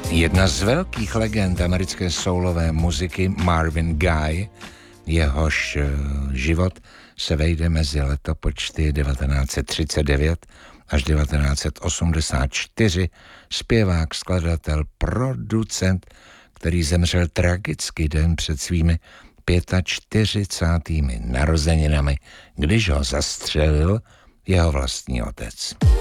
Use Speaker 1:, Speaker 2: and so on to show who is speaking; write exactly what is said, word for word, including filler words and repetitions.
Speaker 1: Jedna z velkých legend americké soulové muziky Marvin Gaye, jehož život se vejde mezi letopočty devatenáct set třicet devět až devatenáct set osmdesát čtyři, zpěvák, skladatel, producent, který zemřel tragicky den před svými čtyřicátými pěti narozeninami, když ho zastřelil jeho vlastní otec.